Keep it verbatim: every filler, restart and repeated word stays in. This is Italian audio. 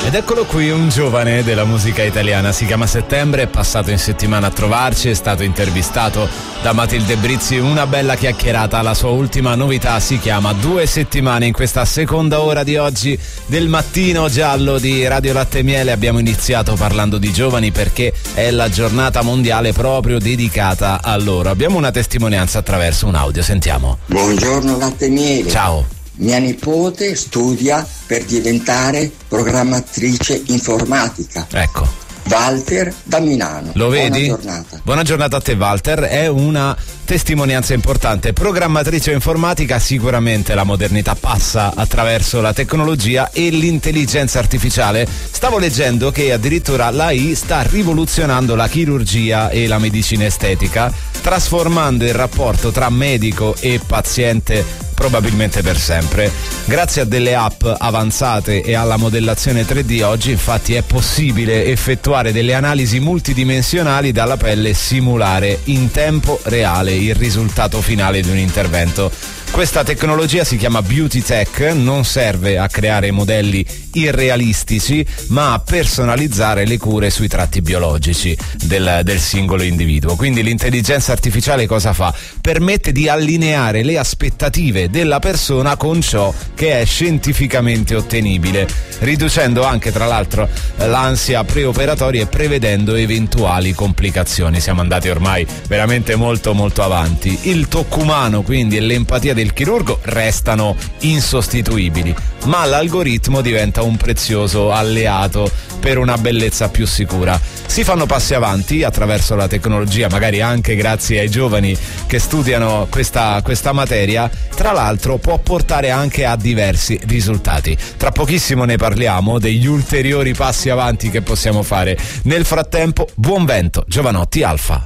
Ed eccolo qui un giovane della musica italiana, si chiama Settembre, è passato in settimana a trovarci, è stato intervistato da Matilde Brizzi, una bella chiacchierata. La sua ultima novità si chiama Due settimane. In questa seconda ora di oggi del mattino giallo di Radio Latte e Miele abbiamo iniziato parlando di giovani perché è la giornata mondiale proprio dedicata a loro. Abbiamo una testimonianza attraverso un audio, sentiamo. Buongiorno Latte e Miele. Ciao. Mia nipote studia per diventare programmatrice informatica. Ecco. Walter da Milano. Lo vedi? Buona giornata. Buona giornata a te Walter, è una testimonianza importante. Programmatrice informatica, sicuramente la modernità passa attraverso la tecnologia e l'intelligenza artificiale. Stavo leggendo che addirittura l'A I sta rivoluzionando la chirurgia e la medicina estetica, trasformando il rapporto tra medico e paziente probabilmente per sempre. Grazie a delle app avanzate e alla modellazione tre D oggi infatti è possibile effettuare delle analisi multidimensionali dalla pelle e simulare in tempo reale il risultato finale di un intervento. Questa tecnologia si chiama Beauty Tech, non serve a creare modelli irrealistici ma a personalizzare le cure sui tratti biologici del, del singolo individuo. Quindi l'intelligenza artificiale cosa fa? Permette di allineare le aspettative della persona con ciò che è scientificamente ottenibile, riducendo anche tra l'altro l'ansia preoperatoria e prevedendo eventuali complicazioni. Siamo andati ormai veramente molto molto avanti. Il tocco umano quindi e l'empatia del chirurgo restano insostituibili, ma l'algoritmo diventa un prezioso alleato per una bellezza più sicura. Si fanno passi avanti attraverso la tecnologia, magari anche grazie ai giovani che studiano questa, questa materia. Tra l'altro può portare anche a diversi risultati. Tra pochissimo ne parliamo degli ulteriori passi avanti che possiamo fare. Nel frattempo, buon vento, Giovanotti Alfa.